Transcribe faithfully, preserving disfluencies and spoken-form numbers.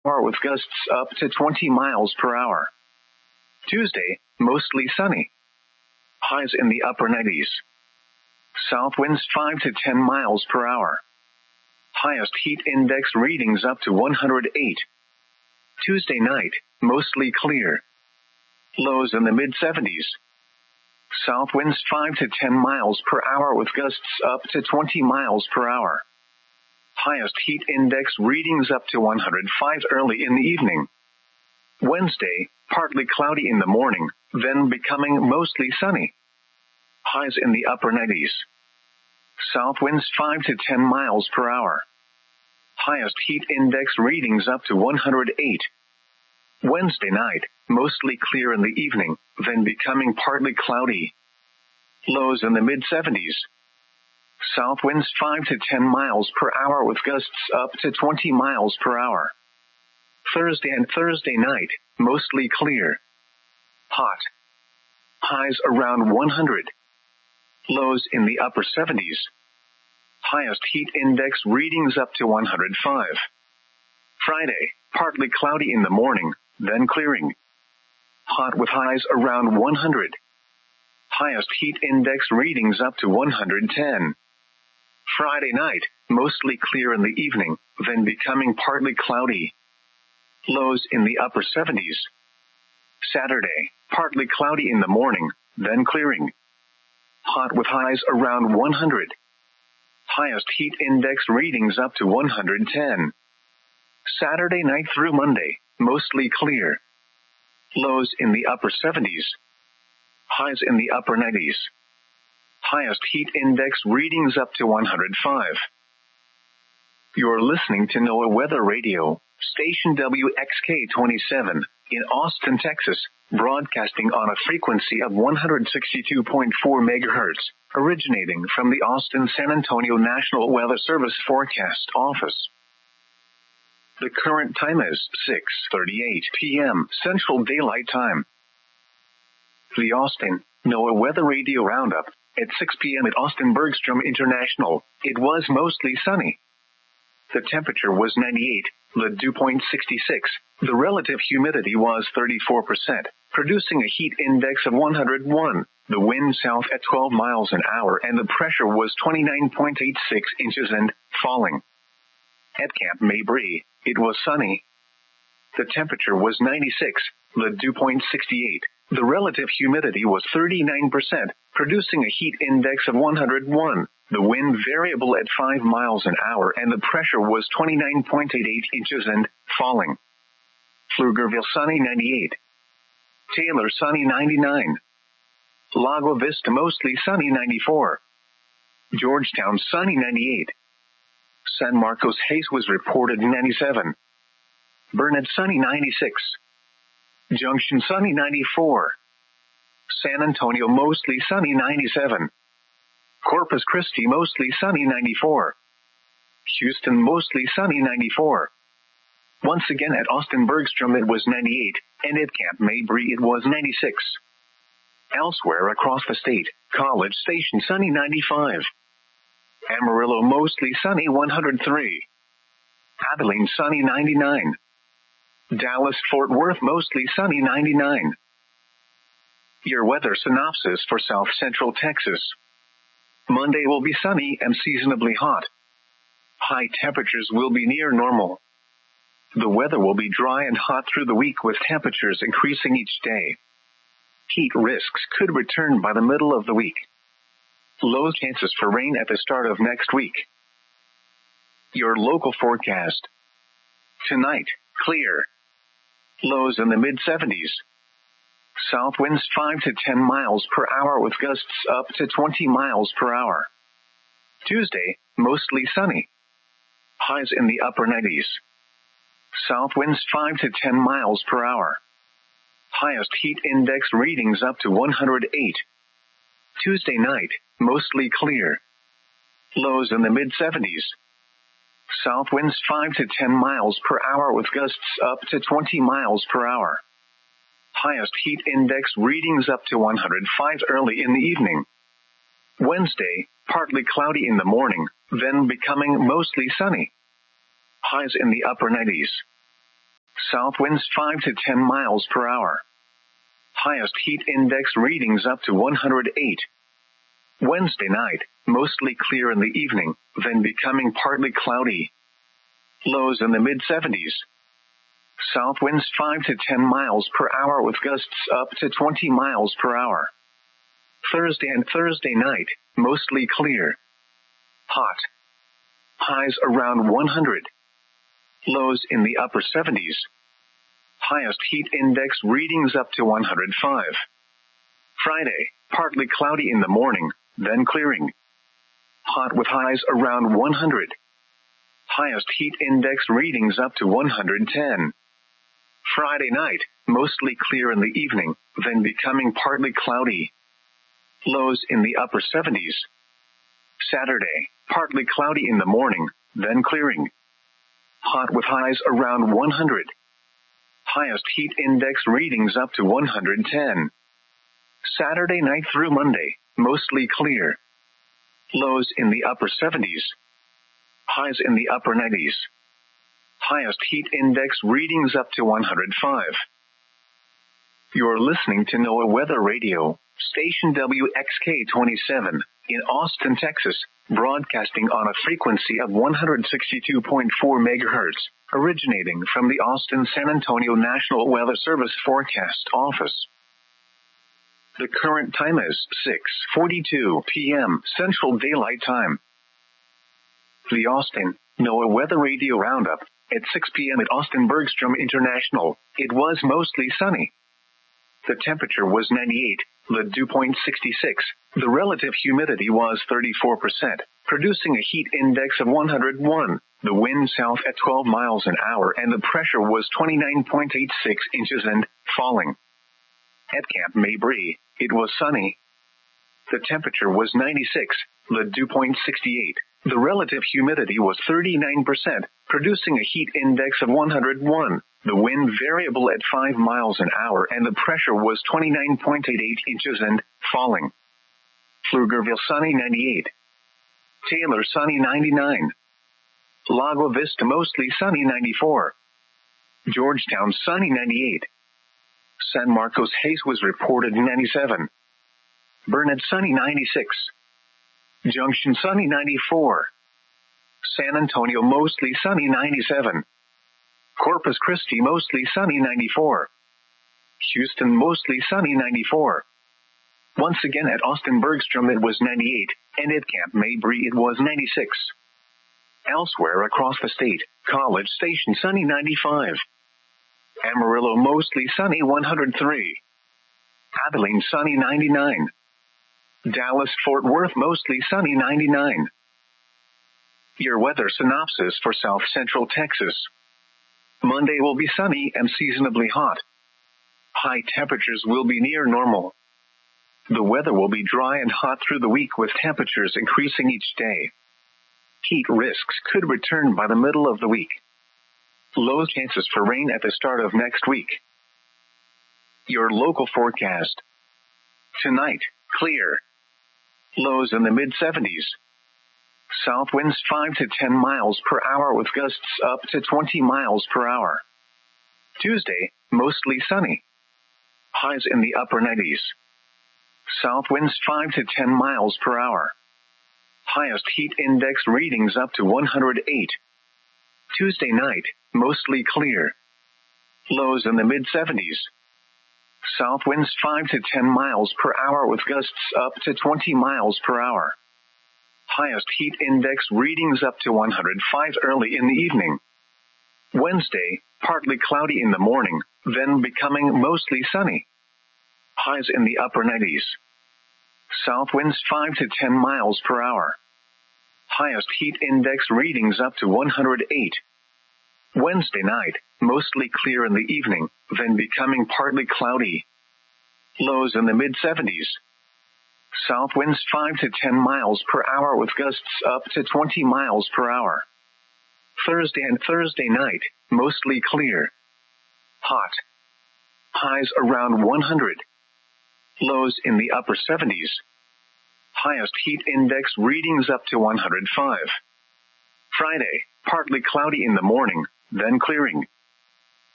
hour with gusts up to twenty miles per hour. Tuesday, mostly sunny. Highs in the upper nineties. South winds five to ten miles per hour. Highest heat index readings up to one hundred eight. Tuesday night, mostly clear. Lows in the mid seventies. South winds five to ten miles per hour with gusts up to twenty miles per hour. Highest heat index readings up to one hundred five early in the evening. Wednesday, partly cloudy in the morning, then becoming mostly sunny. Highs in the upper nineties. South winds five to ten miles per hour. Highest heat index readings up to one hundred eight. Wednesday night, mostly clear in the evening, then becoming partly cloudy. Lows in the mid seventies. South winds five to ten miles per hour with gusts up to twenty miles per hour. Thursday and Thursday night, mostly clear. Hot. Highs around one hundred. Lows in the upper seventies. Highest heat index readings up to one hundred five. Friday, partly cloudy in the morning, then clearing. Hot with highs around one hundred. Highest heat index readings up to one hundred ten. Friday night, mostly clear in the evening, then becoming partly cloudy. Lows in the upper seventies. Saturday, partly cloudy in the morning, then clearing. Hot with highs around one hundred. Highest heat index readings up to one hundred ten. Saturday night through Monday, mostly clear. Lows in the upper seventies. Highs in the upper nineties. Highest heat index readings up to one hundred five. You're listening to NOAA Weather Radio, station W X K twenty-seven, in Austin, Texas, broadcasting on a frequency of one hundred sixty-two point four megahertz, originating from the Austin-San Antonio National Weather Service Forecast Office. The current time is six thirty-eight p.m. Central Daylight Time. The Austin NOAA Weather Radio Roundup. At six p.m. at Austin Bergstrom International, it was mostly sunny. The temperature was ninety-eight, the dew point sixty-six, the relative humidity was thirty-four percent, producing a heat index of one hundred one, the wind south at twelve miles an hour, and the pressure was twenty-nine point eight six inches and falling. At Camp Mabry, it was sunny. The temperature was ninety-six, the dew point sixty-eight, the relative humidity was thirty-nine percent, producing a heat index of one hundred one, the wind variable at five miles an hour, and the pressure was twenty-nine point eight eight inches and falling. Pflugerville sunny ninety-eight. Taylor sunny ninety-nine. Lago Vista mostly sunny ninety-four. Georgetown sunny ninety-eight. San Marcos haze was reported ninety-seven. Burnett sunny ninety-six. Junction sunny ninety-four. San Antonio mostly sunny ninety-seven. Corpus Christi mostly sunny ninety-four. Houston mostly sunny ninety-four. Once again at Austin Bergstrom it was ninety-eight, and at Camp Mabry it was ninety-six. Elsewhere across the state, College Station sunny ninety-five. Amarillo mostly sunny one hundred three. Abilene sunny ninety-nine. Dallas-Fort Worth mostly sunny ninety-nine. Your weather synopsis for South Central Texas. Monday will be sunny and seasonably hot. High temperatures will be near normal. The weather will be dry and hot through the week with temperatures increasing each day. Heat risks could return by the middle of the week. Low chances for rain at the start of next week. Your local forecast. Tonight, clear. Lows in the mid seventies. South winds five to ten miles per hour with gusts up to twenty miles per hour. Tuesday, mostly sunny. Highs in the upper nineties. South winds five to ten miles per hour. Highest heat index readings up to one hundred eight. Tuesday night, mostly clear. Lows in the mid seventies. South winds five to ten miles per hour with gusts up to twenty miles per hour. Highest heat index readings up to one hundred five early in the evening. Wednesday, partly cloudy in the morning, then becoming mostly sunny. Highs in the upper nineties. South winds five to ten miles per hour. Highest heat index readings up to one hundred eight. Wednesday night, mostly clear in the evening, then becoming partly cloudy. Lows in the mid seventies. South winds five to ten miles per hour with gusts up to twenty miles per hour. Thursday and Thursday night, mostly clear. Hot. Highs around one hundred. Lows in the upper seventies. Highest heat index readings up to one hundred five. Friday, partly cloudy in the morning, then clearing. Hot with highs around one hundred. Highest heat index readings up to one hundred ten. Friday night, mostly clear in the evening, then becoming partly cloudy. Lows in the upper seventies. Saturday, partly cloudy in the morning, then clearing. Hot with highs around one hundred. Highest heat index readings up to one hundred ten. Saturday night through Monday, mostly clear. Lows in the upper seventies. Highs in the upper nineties. Highest heat index readings up to one hundred five. You're listening to NOAA Weather Radio, station W X K twenty-seven, in Austin, Texas, broadcasting on a frequency of one hundred sixty-two point four megahertz, originating from the Austin-San Antonio National Weather Service Forecast Office. The current time is six forty-two p.m. Central Daylight Time. The Austin NOAA Weather Radio Roundup. At six p.m. at Austin Bergstrom International, it was mostly sunny. The temperature was ninety-eight, the dew point sixty-six, the relative humidity was thirty-four percent, producing a heat index of one hundred one, the wind south at twelve miles an hour, and the pressure was twenty-nine point eight six inches and falling. At Camp Mabry, it was sunny. The temperature was ninety-six, the dew point sixty-eight, the relative humidity was thirty-nine percent, producing a heat index of one hundred one, the wind variable at five miles an hour, and the pressure was twenty-nine point eight eight inches and falling. Pflugerville sunny ninety-eight. Taylor sunny ninety-nine. Lago Vista mostly sunny ninety-four. Georgetown sunny ninety-eight. San Marcos Hayes was reported ninety-seven. Burnett sunny ninety-six. Junction sunny ninety-four. San Antonio mostly sunny ninety-seven. Corpus Christi mostly sunny ninety-four. Houston mostly sunny ninety-four. Once again at Austin Bergstrom it was ninety-eight, and at Camp Mabry it was ninety-six. Elsewhere across the state, College Station sunny ninety-five. Amarillo mostly sunny one hundred three. Abilene sunny ninety-nine. Dallas-Fort Worth mostly sunny ninety-nine. Your weather synopsis for South Central Texas. Monday will be sunny and seasonably hot. High temperatures will be near normal. The weather will be dry and hot through the week with temperatures increasing each day. Heat risks could return by the middle of the week. Low chances for rain at the start of next week. Your local forecast. Tonight, clear. Lows in the mid seventies. South winds five to ten miles per hour with gusts up to twenty miles per hour. Tuesday, mostly sunny. Highs in the upper nineties. South winds five to ten miles per hour. Highest heat index readings up to one hundred eight. Tuesday night, mostly clear. Lows in the mid seventies. South winds five to ten miles per hour with gusts up to twenty miles per hour. Highest heat index readings up to one hundred five early in the evening. Wednesday, partly cloudy in the morning, then becoming mostly sunny. Highs in the upper nineties. South winds five to ten miles per hour. Highest heat index readings up to one hundred eight. Wednesday night, mostly clear in the evening, then becoming partly cloudy. Lows in the mid seventies. South winds five to ten miles per hour with gusts up to twenty miles per hour. Thursday and Thursday night, mostly clear. Hot. Highs around one hundred. Lows in the upper seventies. Highest heat index readings up to one hundred five. Friday, partly cloudy in the morning, then clearing.